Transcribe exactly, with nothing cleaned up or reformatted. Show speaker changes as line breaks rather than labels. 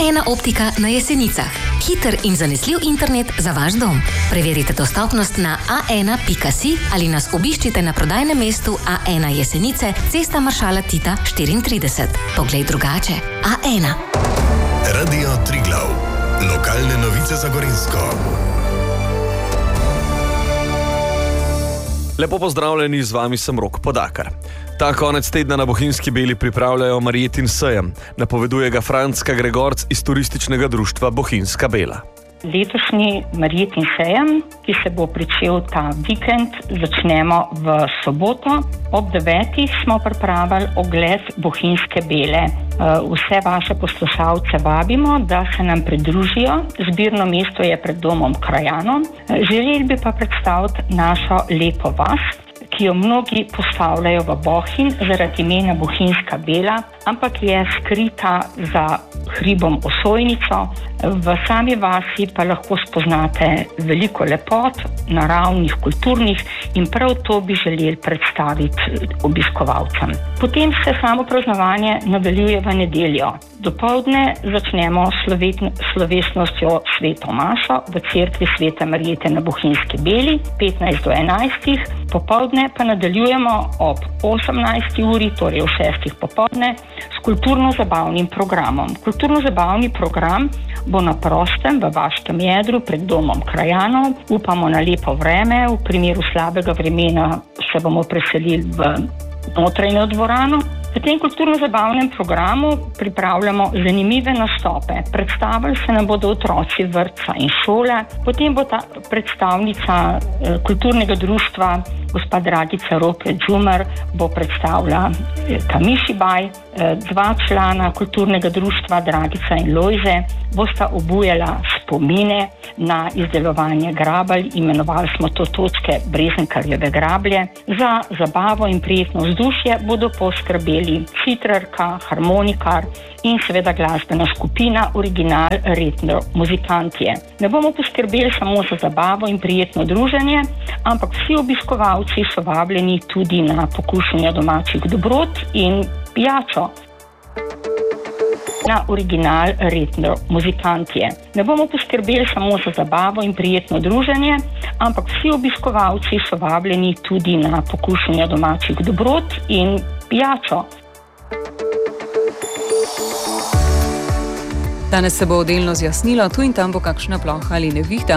ena optika na Jesenicah. Hiter in zanesljiv internet za vaš dom. Preverite dostopnost na a ena pika si ali nas obiščite na prodajnem mestu A ena Jesenice, Cesta maršala Tita štiriintrideset. Poglej drugače. A ena.
Radio Triglav. Lokalne novice za Gorenjsko.
Lepo pozdravljeni, z vami sem Rok Podakar. Ta konec tedna na Bohinjski Beli pripravljajo Marjetin sejem. Napoveduje ga Frančka Gregorc iz turističnega društva Bohinjska Bela.
Letošnji Marjetin sejem, ki se bo pričel ta vikend, začnemo v soboto. Ob devetih smo pripravili ogled Bohinjske Bele. Vse vaše poslušalce vabimo, da se nam pridružijo. Zbirno mesto je pred domom krajanom. Želeli bi pa predstaviti našo lepo vas, ki jo mnogi postavljajo v Bohinj zaradi imena Bohinjska Bela, ampak je skrita za hribom Osojnico. V sami vasi pa lahko spoznate veliko lepot, naravnih, kulturnih, in prav to bi želeli predstaviti obiskovalcem. Potem se samo praznovanje nadaljuje v nedeljo. Dopoldne začnemo slovesnostjo sveto mašo v cerkvi Svete Marjete na Bohinjski Beli, petnajst do enajstih. Popoldne pa nadaljujemo ob osemnajsti uri, torej v šestih popoldne, s kulturno-zabavnim programom. Kulturno-zabavni program bo na prostem v vaškem jedru pred domom krajanov. Upamo na lepo vreme, v primeru slabega vremena se bomo preselili v notranjo dvorano. V tem kulturno-zabavnem programu pripravljamo zanimive nastope. Predstavili se nam bodo otroci vrtca in šole, potem bo ta predstavnica kulturnega društva, gospa Dragica Ropret-Žumer, bo predstavila Kamišibaj. Dva člana kulturnega društva, Dragica in Lojze, bosta obujala spomine na izdelovanje grabelj. Imenovali smo to točke Brezenkarjeve grablje. Za zabavo in prijetno vzdušje bodo poskrbeli citrarka, harmonikar in seveda glasbena skupina Original Retro Muzikantje. Ne bomo poskrbeli samo za zabavo in prijetno druženje, ampak vsi obiskovalci so vabljeni tudi na pokušanje domačih dobrot in pijačo na Original Retro Muzikantje. Ne bomo poskrbeli samo za zabavo in prijetno druženje, ampak vsi obiskovalci so vabljeni tudi na pokušanje domačih dobrot in pijačo.
Danes se bo delno zjasnilo, tu in tam bo kakšna ploha ali nevihta.